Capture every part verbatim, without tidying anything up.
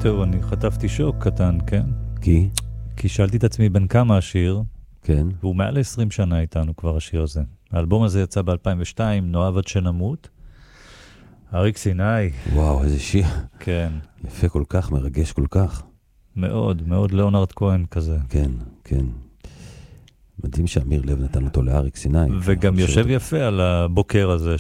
טוב, אני חטפתי שוק קטן, כן? כי? כי שאלתי את עצמי בין כמה השיר, כן. והוא מעל עשרים שנה איתנו כבר השיר הזה. האלבום הזה יצא ב-אלפיים ושתיים, נאהב עד שנמות. אריק סיני. וואו, איזה שיר. כן. יפה כל כך, מרגש כל כך. מאוד, מאוד ליאונרד כהן כזה. כן, כן. מדהים שאמיר לב נתן אותו לאריק סיני. וגם יושב אותו... יפה על הבוקר הזה,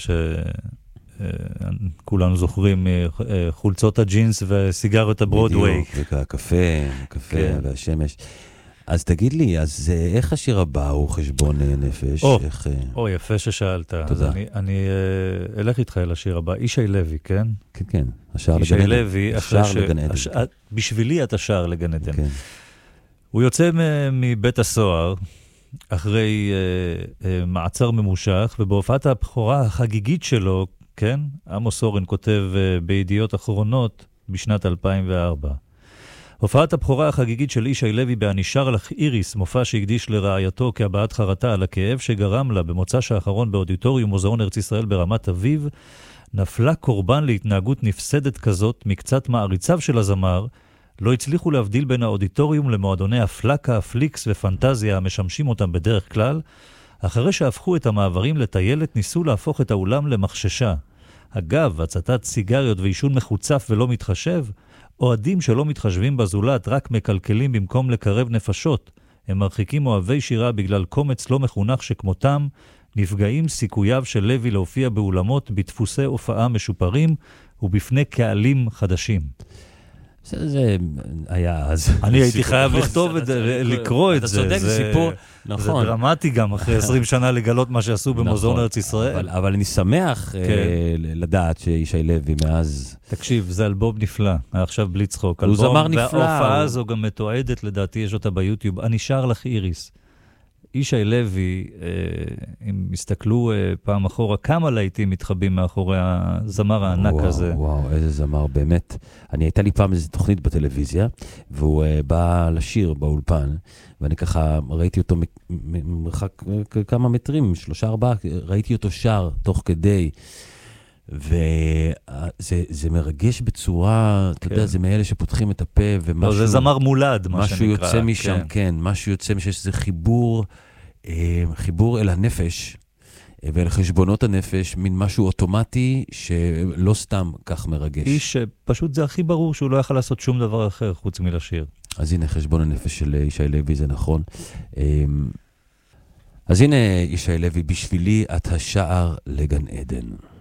שכולנו זוכרים, חולצות הג'ינס וסיגרות הברודווי. בדיוק, והקפה, הקפה כן. והשמש. אז תגיד לי, אז איך השיר הבא הוא חשבון נפש? או, איך... או יפה ששאלת. תודה. אני, אני אלך איתך אל השיר הבא. ישי לוי, כן? כן, כן. השער לגן עדן. ישי לוי, השער ש... לגן עדן. הש... בשבילי אתה שער לגן עדן. כן. הוא יוצא מבית הסוהר, אחרי uh, uh, מעצר ממושך, ובהופעת הבכורה החגיגית שלו, כן? עמוס אורן כותב uh, בידיעות אחרונות בשנת אלפיים וארבע. הופעת הבכורה החגיגית של ישי לוי בהנישר לך איריס, מופע שהקדיש לרעייתו כהבעת חרטה על הכאב שגרם לה במוצ"ש האחרון באודיטוריום מוזיאון ארץ ישראל ברמת אביב, נפלה קורבן להתנהגות נפסדת כזאת מקצת מעריציו של הזמר, לא הצליחו להבדיל בין האודיטוריום למועדוני הפלקה, פליקס ופנטזיה המשמשים אותם בדרך כלל. אחרי שהפכו את המעברים לטיילת, ניסו להפוך את האולם למחששה. אגב, הצתת סיגריות ואישון מחוצף ולא מתחשב, אוהדים שלא מתחשבים בזולת רק מקלקלים במקום לקרב נפשות. הם מרחיקים אוהבי שירה בגלל קומץ לא מחונך שכמותם, נפגעים סיכוייו של לוי להופיע באולמות בתפוסי הופעה משופרים ובפני קהלים חדשים. זה היה אז. אני הייתי חייב לכתוב את זה, לקרוא את זה. אתה צודק, זה סיפור, נכון. זה דרמטי גם אחרי עשרים שנה לגלות מה שעשו במוזיאון ארץ ישראל. אבל אני שמח לדעת שישי לוי מאז... תקשיב, זה אלבום נפלא, עכשיו בלי צחוק. הוא זמר נפלא. וההופעה הזו גם מתועדת, לדעתי יש אותה ביוטיוב. אני שר לך איריס. ישי לוי, אם הסתכלו פעם אחורה, כמה להיטים מתחבים מאחורי הזמר הענק הזה. וואו, איזה זמר, באמת. אני הייתה לי פעם איזו תוכנית בטלוויזיה, והוא בא לשיר באולפן, ואני ככה ראיתי אותו מרחק כמה מטרים, שלושה ארבעה, ראיתי אותו שר תוך כדי, וזה זה מרגש בצורה, אתה יודע, זה מאלה שפותחים את הפה, ומשהו... לא, זה זמר מולד, מה שנקרא. משהו יוצא משם, כן, משהו יוצא משם, שזה חיבור, חיבור אל הנפש, ואל חשבונות הנפש, מין משהו אוטומטי, שלא סתם כך מרגש. איש שפשוט זה הכי ברור, שהוא לא יכל לעשות שום דבר אחר, חוץ מלשיר. אז הנה, חשבון הנפש של ישי לוי, זה נכון. אז הנה, ישי לוי, בשבילי את השער לגן עדן.